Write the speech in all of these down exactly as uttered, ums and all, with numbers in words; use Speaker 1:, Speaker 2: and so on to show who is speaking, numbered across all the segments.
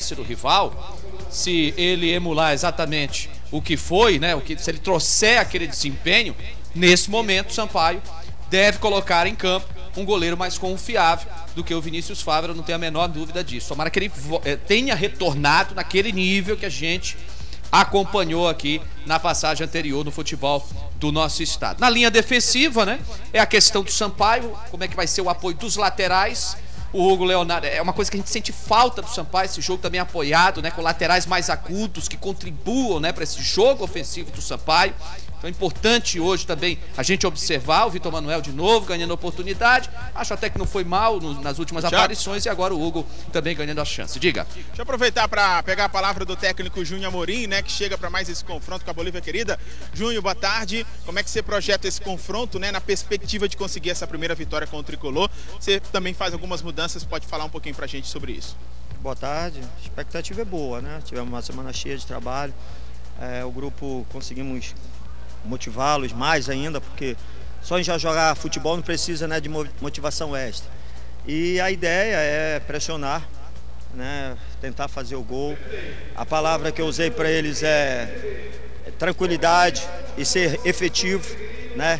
Speaker 1: vence do rival, se ele emular exatamente o que foi, né, o que, se ele trouxer aquele desempenho, nesse momento o Sampaio deve colocar em campo um goleiro mais confiável do que o Vinícius Fávero, não tenho a menor dúvida disso. Tomara que ele tenha retornado naquele nível que a gente acompanhou aqui na passagem anterior no futebol do nosso estado. Na linha defensiva, né, é a questão do Sampaio, como é que vai ser o apoio dos laterais. O Hugo Leonardo, é uma coisa que a gente sente falta do Sampaio, esse jogo também apoiado, né, com laterais mais agudos que contribuam, né, para esse jogo ofensivo do Sampaio. Então é importante hoje também a gente observar o Vitor Manuel de novo ganhando oportunidade. Acho até que não foi mal no, nas últimas Já. aparições, e agora o Hugo também ganhando a chance. Diga.
Speaker 2: Deixa eu aproveitar para pegar a palavra do técnico Júnior Amorim, né, que chega para mais esse confronto com a Bolívia querida. Júnior, boa tarde. Como é que você projeta esse confronto, né, na perspectiva de conseguir essa primeira vitória com o Tricolor? Você também faz algumas mudanças, pode falar um pouquinho para a gente sobre isso?
Speaker 3: Boa tarde. A expectativa é boa, né? Tivemos uma semana cheia de trabalho. É, o grupo conseguimos motivá-los mais ainda, porque só em já jogar futebol não precisa, né, de motivação extra. E a ideia é pressionar, né, tentar fazer o gol. A palavra que eu usei para eles é, é tranquilidade e ser efetivo, né?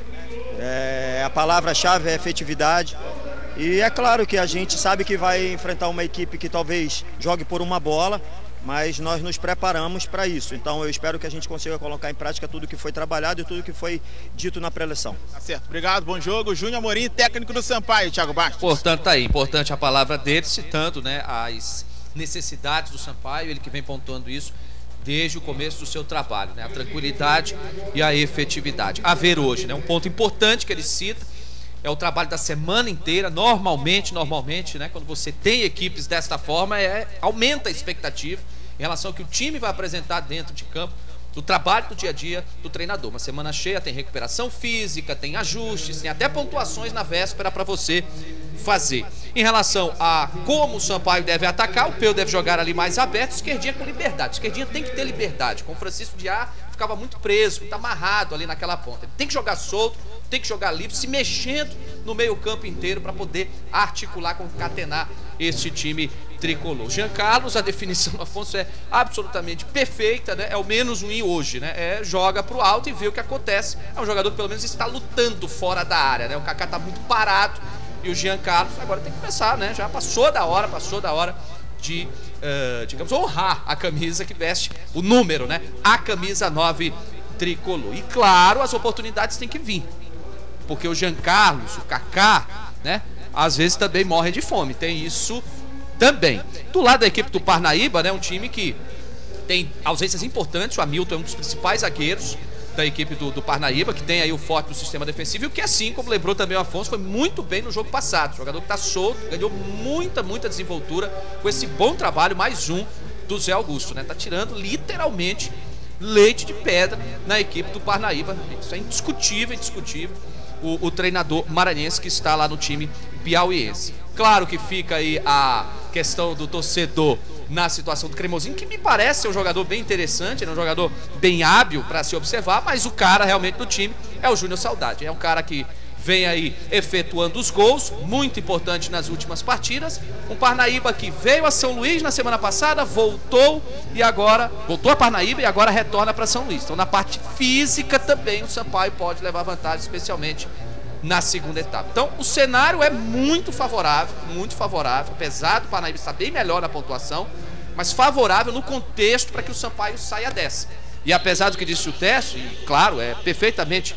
Speaker 3: É, a palavra-chave é efetividade. E é claro que a gente sabe que vai enfrentar uma equipe que talvez jogue por uma bola, mas nós nos preparamos para isso. Então eu espero que a gente consiga colocar em prática tudo que foi trabalhado e tudo que foi dito na pré-eleção.
Speaker 2: Tá certo, obrigado, bom jogo. Júnior Amorim, técnico do Sampaio, Thiago Bastos.
Speaker 1: Portanto, tá aí, importante a palavra dele, citando, né, as necessidades do Sampaio, ele que vem pontuando isso desde o começo do seu trabalho, né, a tranquilidade e a efetividade. A ver hoje, né, um ponto importante que ele cita é o trabalho da semana inteira. Normalmente, normalmente, né, quando você tem equipes desta forma, é, aumenta a expectativa em relação ao que o time vai apresentar dentro de campo, do trabalho do dia a dia do treinador. Uma semana cheia, tem recuperação física, tem ajustes, tem até pontuações na véspera para você fazer. Em relação a como o Sampaio deve atacar, o Peu deve jogar ali mais aberto, Esquerdinha com liberdade. Esquerdinha tem que ter liberdade. Com o Francisco Diá ficava muito preso, muito amarrado ali naquela ponta. Ele tem que jogar solto, tem que jogar livre, se mexendo no meio campo inteiro para poder articular, concatenar este time tricolor. Jean Carlos, a definição do Afonso é absolutamente perfeita, né? É o menos ruim hoje, né? É, joga pro alto e vê o que acontece. É um jogador que pelo menos está lutando fora da área, né? O Kaká tá muito parado e o Jean Carlos agora tem que começar, né? Já passou da hora, passou da hora de, uh, digamos, honrar a camisa que veste o número, né? A camisa nove tricolor. E claro, as oportunidades têm que vir, porque o Jean Carlos, o Kaká, né, às vezes também morre de fome, tem isso também. Do lado da equipe do Parnaíba, né, um time que tem ausências importantes. O Hamilton é um dos principais zagueiros da equipe do, do Parnaíba, que tem aí o forte do sistema defensivo, e o que, assim como lembrou também o Afonso, foi muito bem no jogo passado. O jogador que está solto, ganhou muita, muita desenvoltura com esse bom trabalho, mais um do Zé Augusto, né? Tá tirando literalmente leite de pedra na equipe do Parnaíba. Isso é indiscutível, indiscutível. O, o treinador maranhense que está lá no time piauiense. Claro que fica aí a questão do torcedor na situação do Cremosinho, que me parece ser um jogador bem interessante, é um jogador bem hábil para se observar, mas o cara realmente do time é o Júnior Saudade. É um cara que vem aí efetuando os gols, muito importante nas últimas partidas. Um Parnaíba que veio a São Luís na semana passada, voltou e agora voltou a Parnaíba e agora retorna para São Luís. Então na parte física também o Sampaio pode levar vantagem, especialmente na segunda etapa. Então o cenário é muito favorável, muito favorável, apesar do Parnaíba estar bem melhor na pontuação, mas favorável no contexto para que o Sampaio saia dessa. E apesar do que disse o Tércio, e claro, é perfeitamente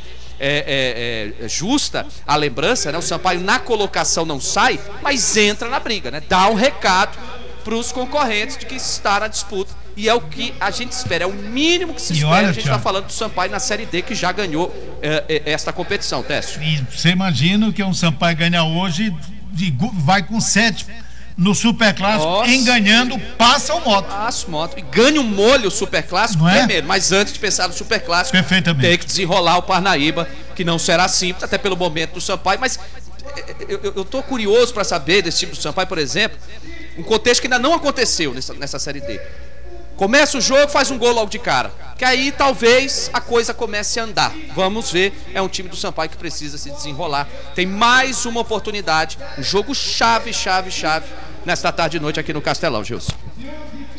Speaker 1: É, é, é justa a lembrança, né? O Sampaio na colocação não sai, mas entra na briga, né? Dá um recado para os concorrentes de que está na disputa, e é o que a gente espera, é o mínimo que se espera. Olha, a gente está falando do Sampaio na Série D, que já ganhou é, é, esta competição, Tércio.
Speaker 4: E você imagina que um Sampaio ganhar hoje, vai com sete no Superclássico, em ganhando, passa o moto.
Speaker 1: Passa o moto. E ganha um molho o Superclássico,
Speaker 4: é?
Speaker 1: primeiro. Mas antes de pensar no Superclássico, tem que desenrolar o Parnaíba, que não será simples, até pelo momento do Sampaio. Mas eu, eu, eu tô curioso para saber desse time do Sampaio, por exemplo, um contexto que ainda não aconteceu nessa, nessa Série D. Começa o jogo, faz um gol logo de cara, que aí talvez a coisa comece a andar. Vamos ver, é um time do Sampaio que precisa se desenrolar. Tem mais uma oportunidade, um jogo chave, chave, chave, nesta tarde e noite aqui no Castelão, Gilson.